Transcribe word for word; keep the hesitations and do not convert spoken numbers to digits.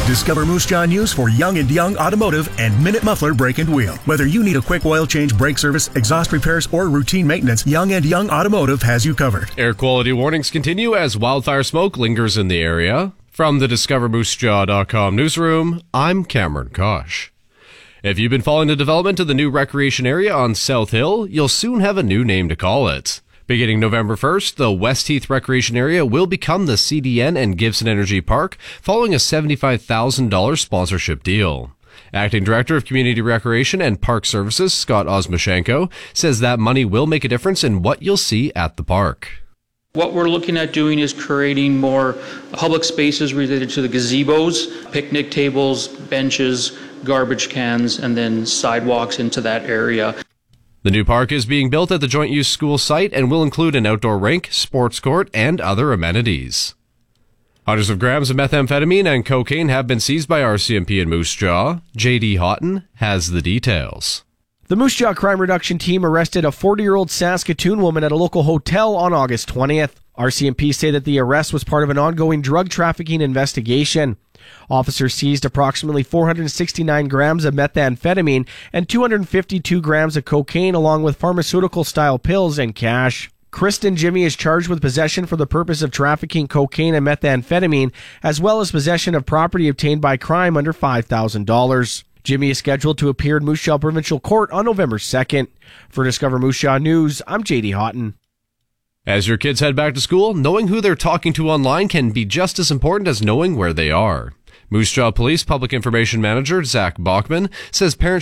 Discover Moose Jaw News for Young and Young Automotive and Minute Muffler Brake and Wheel. Whether you need a quick oil change, brake service, exhaust repairs, or routine maintenance, Young and Young Automotive has you covered. Air quality warnings continue as wildfire smoke lingers in the area. From the Discover Moose Jaw dot com newsroom, I'm Cameron Kosh. If you've been following the development of the new recreation area on South Hill, you'll soon have a new name to call it. Beginning November first, the West Heath Recreation Area will become the C D N and Gibson Energy Park following a seventy-five thousand dollars sponsorship deal. Acting Director of Community Recreation and Park Services, Scott Osmashenko, says that money will make a difference in what you'll see at the park. What we're looking at doing is creating more public spaces related to the gazebos, picnic tables, benches, garbage cans, and then sidewalks into that area. The new park is being built at the Joint Use School site and will include an outdoor rink, sports court, and other amenities. Hundreds of grams of methamphetamine and cocaine have been seized by R C M P in Moose Jaw. J D Houghton has the details. The Moose Jaw Crime Reduction Team arrested a forty-year-old Saskatoon woman at a local hotel on August twentieth. R C M P say that the arrest was part of an ongoing drug trafficking investigation. Officers seized approximately four hundred sixty-nine grams of methamphetamine and two hundred fifty-two grams of cocaine along with pharmaceutical-style pills and cash. Kristen Jimmy is charged with possession for the purpose of trafficking cocaine and methamphetamine, as well as possession of property obtained by crime under five thousand dollars. Jimmy is scheduled to appear in Moose Jaw Provincial Court on November second. For Discover Moose Jaw News, I'm J D Houghton. As your kids head back to school, knowing who they're talking to online can be just as important as knowing where they are. Moose Jaw Police Public Information Manager Zach Bachman says parents